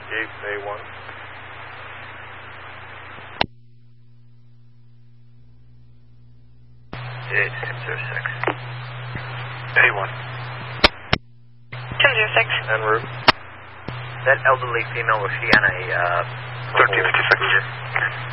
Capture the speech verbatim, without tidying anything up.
eight A one. eight Tim zero six. A one. Tim zero six. En route. That elderly female, was she on a uh, thirteen fifty-six.